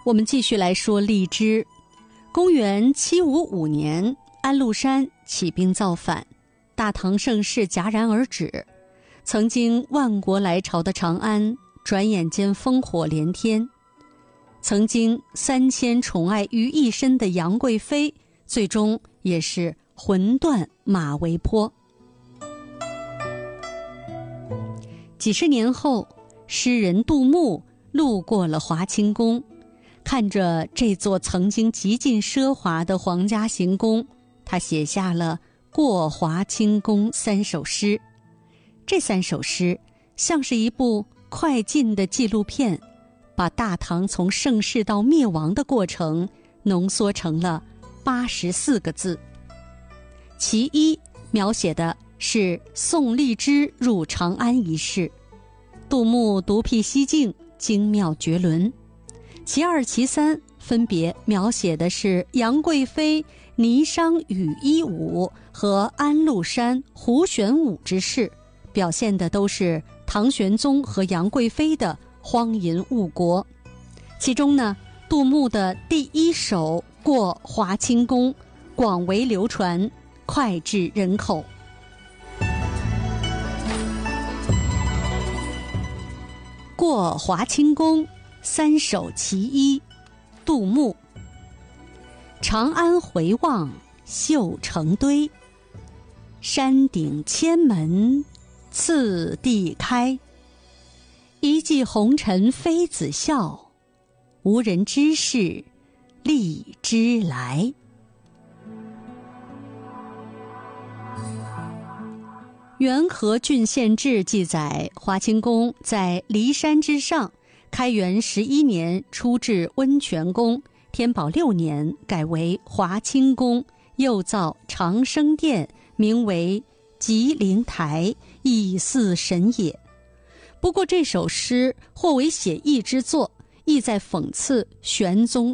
我们继续来说荔枝。公元755年，安禄山起兵造反，大唐盛世戛然而止。曾经万国来朝的长安，转眼间烽火连天。曾经3000宠爱于一身的杨贵妃，最终也是魂断马嵬坡。几十年后，诗人杜牧路过了华清宫，看着这座曾经极尽奢华的皇家行宫，他写下了《过华清宫》3首诗。这3首诗像是一部快进的纪录片，把大唐从盛世到灭亡的过程浓缩成了84个字。其一描写的是送荔枝入长安一事，杜牧独辟蹊径，精妙绝伦。其二其三分别描写的是杨贵妃霓裳羽衣舞和安禄山胡旋舞之事，表现的都是唐玄宗和杨贵妃的荒淫误国。其中呢，杜牧的第1首《过华清宫》广为流传，脍炙人口。过华清宫3首其一，杜牧。长安回望绣成堆，山顶千门次第开。一骑红尘妃子笑，无人知是荔枝来。元和郡县志记载，华清宫在骊山之上，开元11年出至温泉宫，天宝6年改为华清宫，又造长生殿，名为吉灵台，以祀神也。不过这首诗或为写意之作，意在讽刺玄宗